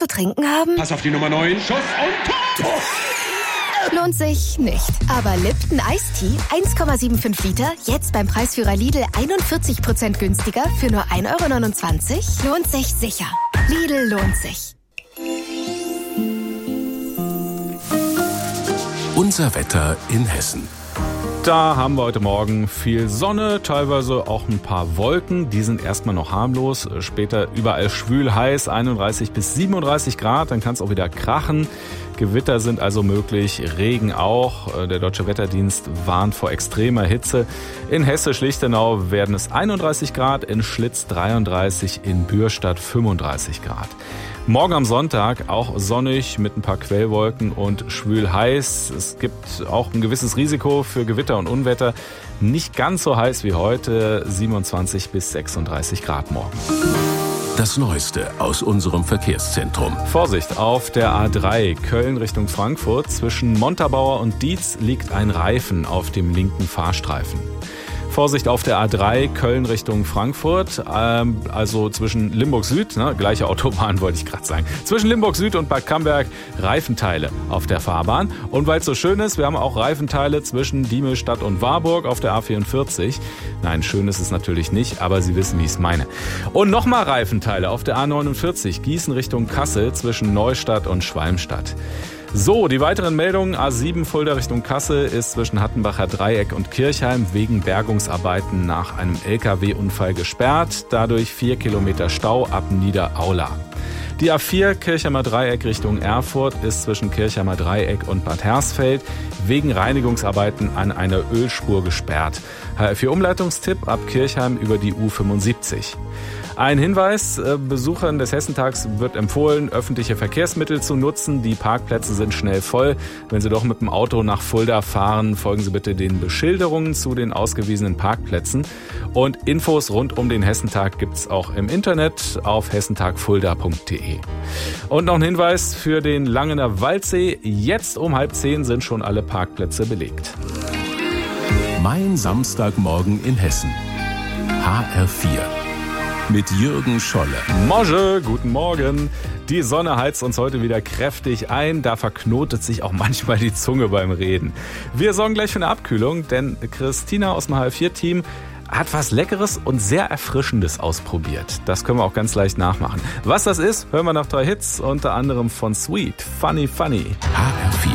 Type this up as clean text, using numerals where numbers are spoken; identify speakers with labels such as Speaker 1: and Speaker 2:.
Speaker 1: zu trinken haben?
Speaker 2: Pass auf die Nummer 9, Schuss und Tor!
Speaker 1: Lohnt sich nicht. Aber Lipton Iced Tea, 1,75 Liter, jetzt beim Preisführer Lidl 41% günstiger für nur 1,29 €? Lohnt sich sicher. Lidl lohnt sich.
Speaker 3: Unser Wetter in Hessen.
Speaker 4: Da haben wir heute Morgen viel Sonne, teilweise auch ein paar Wolken. Die sind erstmal noch harmlos. Später überall schwül heiß, 31 bis 37 Grad. Dann kann es auch wieder krachen. Gewitter sind also möglich, Regen auch. Der Deutsche Wetterdienst warnt vor extremer Hitze. In Hesse-Schlichtenau werden es 31 Grad, in Schlitz 33, in Bürstadt 35 Grad. Morgen am Sonntag auch sonnig mit ein paar Quellwolken und schwül heiß. Es gibt auch ein gewisses Risiko für Gewitter und Unwetter. Nicht ganz so heiß wie heute, 27 bis 36 Grad morgen.
Speaker 3: Das Neueste aus unserem Verkehrszentrum.
Speaker 4: Vorsicht, auf der A3 Köln Richtung Frankfurt zwischen Montabaur und Dietz liegt ein Reifen auf dem linken Fahrstreifen. Vorsicht auf der A3 Köln Richtung Frankfurt, also zwischen Limburg Süd, gleiche Autobahn wollte ich gerade sagen, zwischen Limburg Süd und Bad Camberg Reifenteile auf der Fahrbahn. Und weil es so schön ist, wir haben auch Reifenteile zwischen Diemelstadt und Warburg auf der A44. Nein, schön ist es natürlich nicht, aber Sie wissen, wie ich es meine. Und nochmal Reifenteile auf der A49 Gießen Richtung Kassel zwischen Neustadt und Schwalmstadt. So, die weiteren Meldungen. A7 Fulda Richtung Kassel ist zwischen Hattenbacher Dreieck und Kirchheim wegen Bergungsarbeiten nach einem LKW-Unfall gesperrt. Dadurch 4 Kilometer Stau ab Niederaula. Die A4 Kirchheimer Dreieck Richtung Erfurt ist zwischen Kirchheimer Dreieck und Bad Hersfeld wegen Reinigungsarbeiten an einer Ölspur gesperrt. HR4 Umleitungstipp ab Kirchheim über die U75. Ein Hinweis, Besuchern des Hessentags wird empfohlen, öffentliche Verkehrsmittel zu nutzen. Die Parkplätze sind schnell voll. Wenn Sie doch mit dem Auto nach Fulda fahren, folgen Sie bitte den Beschilderungen zu den ausgewiesenen Parkplätzen. Und Infos rund um den Hessentag gibt's auch im Internet auf hessentagfulda.de. Und noch ein Hinweis für den Langener Waldsee. Jetzt um 9:30 sind schon alle Parkplätze belegt.
Speaker 3: Mein Samstagmorgen in Hessen. HR4. Mit Jürgen Scholle.
Speaker 4: Morgen, guten Morgen. Die Sonne heizt uns heute wieder kräftig ein. Da verknotet sich auch manchmal die Zunge beim Reden. Wir sorgen gleich für eine Abkühlung, denn Christina aus dem HR4-Team hat was Leckeres und sehr Erfrischendes ausprobiert. Das können wir auch ganz leicht nachmachen. Was das ist, hören wir nach 3 Hits, unter anderem von Sweet, Funny Funny.
Speaker 3: HR4.